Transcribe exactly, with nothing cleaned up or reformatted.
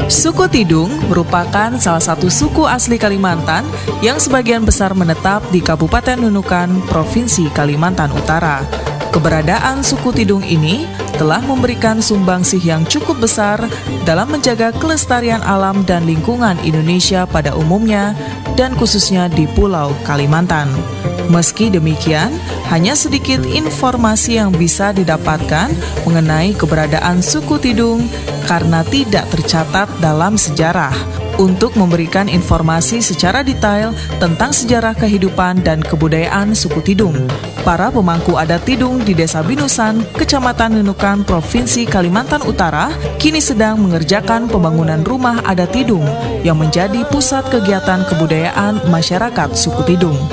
Suku Tidung merupakan salah satu suku asli Kalimantan yang sebagian besar menetap di Kabupaten Nunukan, Provinsi Kalimantan Utara. Keberadaan suku Tidung ini telah memberikan sumbangsih yang cukup besar dalam menjaga kelestarian alam dan lingkungan Indonesia pada umumnya dan khususnya di Pulau Kalimantan. Meski demikian, hanya sedikit informasi yang bisa didapatkan mengenai keberadaan suku Tidung karena tidak tercatat dalam sejarah. Untuk memberikan informasi secara detail tentang sejarah kehidupan dan kebudayaan suku Tidung, para pemangku adat Tidung di Desa Binusan, Kecamatan Nunukan, Provinsi Kalimantan Utara, kini sedang mengerjakan pembangunan rumah adat Tidung yang menjadi pusat kegiatan kebudayaan masyarakat suku Tidung.